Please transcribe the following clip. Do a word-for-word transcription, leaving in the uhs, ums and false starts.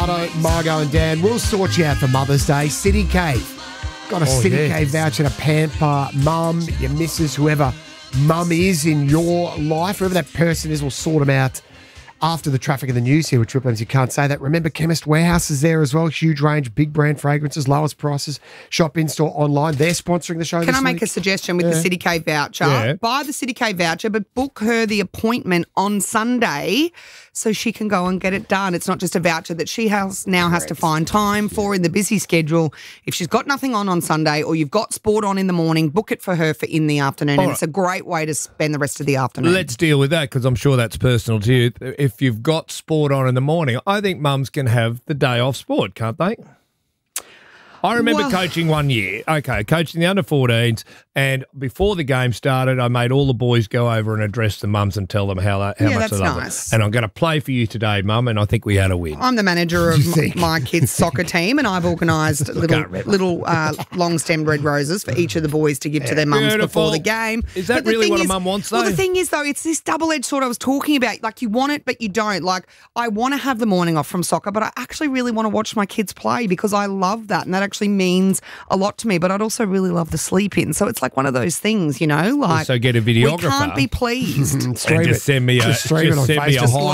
Margo, Margo and Dan. We'll sort you out for Mother's Day. City Cave. Got a Oh, City yes. Cave voucher to pamper mum, your missus, whoever mum is in your life. Whoever that person is, we'll sort them out after the traffic of the news here with Triple M's. You can't say that. Remember, Chemist Warehouse is there as well. Huge range, big brand fragrances, lowest prices. Shop in store online. They're sponsoring the show Can this I make week. a suggestion with the Yeah. City Cave voucher? Yeah. Buy the City Cave voucher, but book her the appointment on Sunday so she can go and get it done. It's not just a voucher that she has now has to find time for in the busy schedule. If she's got nothing on on Sunday or you've got sport on in the morning, book it for her for in the afternoon. All and right. it's a great way to spend the rest of the afternoon. Let's deal with that because I'm sure that's personal to you. If you've got sport on in the morning, I think mums can have the day off sport, can't they? I remember Well- coaching one year. Okay, coaching the under fourteens, and before the game started, I made all the boys go over and address the mums and tell them how, how Yeah, much that's they love nice. them. And I'm going to play for you today, mum, and I think we had a win. I'm the manager of you m- think? my kids' soccer team, and I've organised little can't remember. little uh, long-stemmed red roses for each of the boys to give to their mums Beautiful. before the game. Is that But the really thing what a is- mum wants, Well, though? the thing is, though, it's this double-edged sword I was talking about. Like, you want it, but you don't. Like, I want to have the morning off from soccer, but I actually really want to watch my kids play because I love that, and that actually means a lot to me. But I'd also really love the sleep in. So it's like one of those things, you know. Like, So get a we videographer. can't be pleased. Stream and it. just send me a, Just stream it on send me a Facebook. high